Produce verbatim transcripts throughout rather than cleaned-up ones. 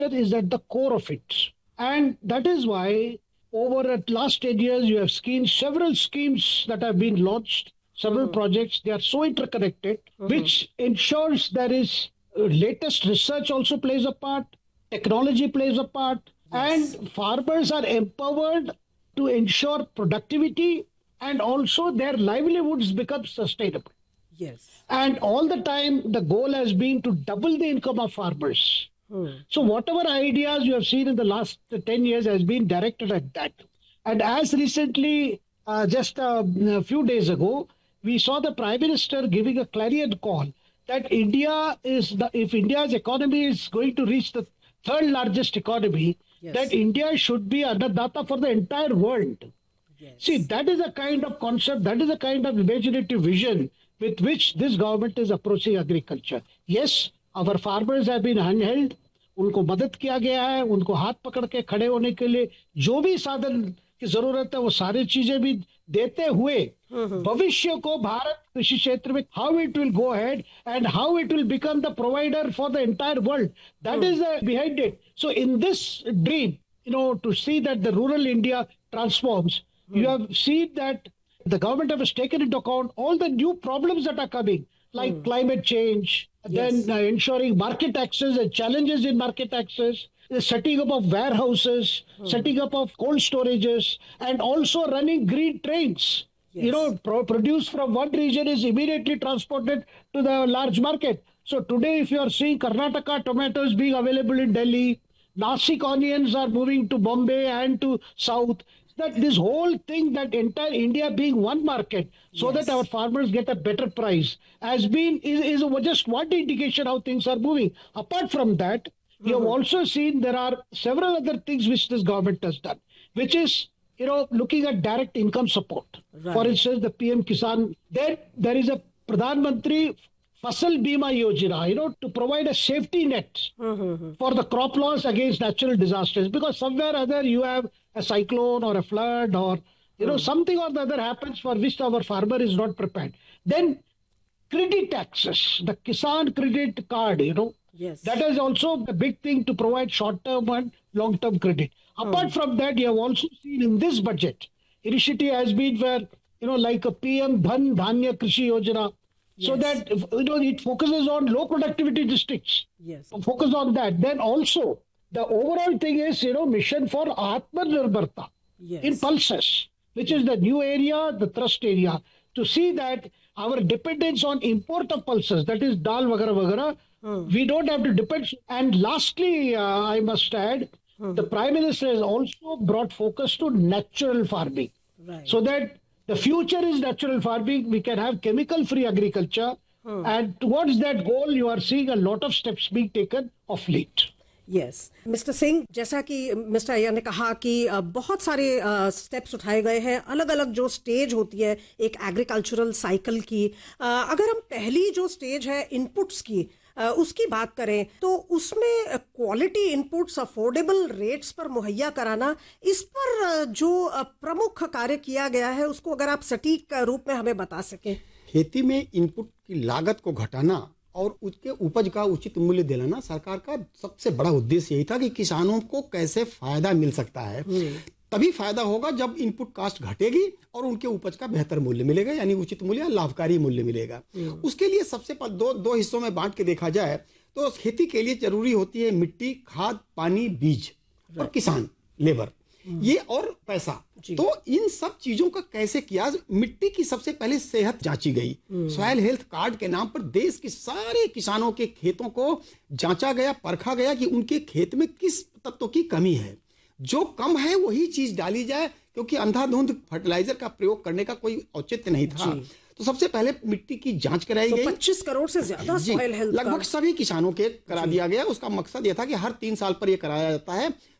is at the core of it. And that is why over the last ten years, you have seen several schemes that have been launched, several mm-hmm. projects. They are so interconnected, mm-hmm. which ensures there is uh, latest research also plays a part, technology plays a part, yes. and farmers are empowered to ensure productivity, and also their livelihoods become sustainable. Yes. And all the time, the goal has been to double the income of farmers. Hmm. So whatever ideas you have seen in the last ten years has been directed at that. And as recently, uh, just uh, a few days ago, we saw the Prime Minister giving a clarion call that India is, the, if India's economy is going to reach the third largest economy, yes. that India should be annadata for the entire world. Yes. See, that is a kind of concept, that is a kind of imaginative vision with which this government is approaching agriculture. Yes, our farmers have been handheld, उनको मदद किया गया है, उनको हाथ पकड़ के खड़े होने के लिए जो भी साधन की जरूरत है वो सारी चीजें भी देते हुए भविष्य को भारत कृषि क्षेत्र में how it will go ahead and how it will become the provider for the entire world. That is uh, behind it. So in this dream, you know, to see that the rural India transforms, you have seen that the government has taken into account all the new problems that are coming, like mm. climate change, yes. then uh, ensuring market access and challenges in market access, the setting up of warehouses, mm. setting up of cold storages, and also running green trains. Yes. You know, pro- produce from one region is immediately transported to the large market. So today, if you are seeing Karnataka tomatoes being available in Delhi, Nasik onions are moving to Bombay and to South. That this whole thing, that entire India being one market, so yes. that our farmers get a better price, has been is, is just one indication how things are moving. Apart from that, mm-hmm. we have also seen there are several other things which this government has done, which is, you know, looking at direct income support. Right. For instance, the P M Kisan. Then there is a Pradhan Mantri Fasal Bima Yojana, you know, to provide a safety net mm-hmm. for the crop loss against natural disasters. Because somewhere or other you have a cyclone or a flood or, you know, mm. something or the other happens for which our farmer is not prepared. Then credit access, the Kisan credit card, you know, yes. that is also a big thing to provide short-term and long-term credit. Apart mm. from that, you have also seen in this budget, initiative has been where, you know, like a P M Dhan Dhanya Krishi Yojana, yes. so that, you know, it focuses on low productivity districts. Yes. Focus on that. Then also, the overall thing is, you know, mission for Atmanirbharta yes. in pulses, which is the new area, the thrust area, to see that our dependence on import of pulses, that is dal, vagara, vagara, hmm. we don't have to depend. And lastly, uh, I must add, hmm. the Prime Minister has also brought focus to natural farming. Right. So that the future is natural farming, we can have chemical-free agriculture. Hmm. And towards that goal, you are seeing a lot of steps being taken of late. Yes mister Singh, जैसा कि mister Iyer ने कहा कि बहुत सारे steps उठाए गए हैं, अलग अलग जो स्टेज होती है एक एग्रीकल्चरल साइकिल की. अगर हम पहली जो स्टेज है इनपुट्स की उसकी बात करें तो उसमें क्वालिटी इनपुट्स अफोर्डेबल रेट्स पर मुहैया कराना, इस पर जो प्रमुख कार्य किया गया है उसको अगर आप सटीक रूप में हमें बता सकें. खेती में इनपुट की लागत को घटाना और उसके उपज का उचित मूल्य दिलाना सरकार का सबसे बड़ा उद्देश्य यही था कि किसानों को कैसे फायदा मिल सकता है. तभी फायदा होगा जब इनपुट कास्ट घटेगी और उनके उपज का बेहतर मूल्य मिलेगा, यानी उचित मूल्य, लाभकारी मूल्य मिलेगा. उसके लिए सबसे दो दो हिस्सों में बांट के देखा जाए तो खेती के लिए जरूरी होती है मिट्टी, खाद, पानी, बीज और किसान, लेबर, ये और पैसा. तो इन सब चीजों का कैसे किया. मिट्टी की सबसे पहले सेहत जांची गई. सॉइल हेल्थ कार्ड के नाम पर देश के सारे किसानों के खेतों को जांचा गया, परखा गया कि उनके खेत में किस तत्व की कमी है. जो कम है वही चीज डाली जाए, क्योंकि अंधाधुंध फर्टिलाइजर का प्रयोग करने का कोई औचित्य नहीं था. तो सबसे पहले मिट्टी की जांच कराई तो गई. पच्चीस करोड़ से ज्यादा सॉइल हेल्थ लगभग सभी किसानों के करा दिया गया. उसका मकसद यह था कि हर तीन साल पर यह कराया जाता है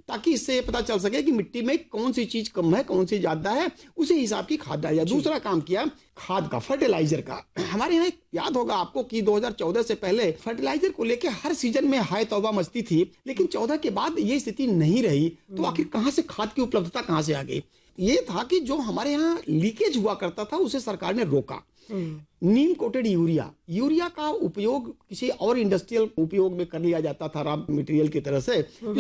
ताकि इससे ये पता चल सके कि मिट्टी में कौन सी चीज कम है, कौन सी ज्यादा है, उसी हिसाब की खाद डाली जाए। दूसरा काम किया खाद का, फर्टिलाइजर का। हमारे यहाँ याद होगा आपको कि दो हज़ार चौदह से पहले फर्टिलाइजर को लेकर हर सीजन में हाय तौबा मचती थी, लेकिन चौदह के बाद ये स्थिति नहीं रही। तो आखिर कहां से खाद की उपलब्धता कहां से आ गई? ये था कि जो हमारे यहाँ लीकेज हुआ करता था उसे सरकार ने रोका। नीम कोटेड यूरिया यूरिया का उपयोग किसी और इंडस्ट्रियल उपयोग में कर लिया जाता था रॉ मटेरियल की तरह से,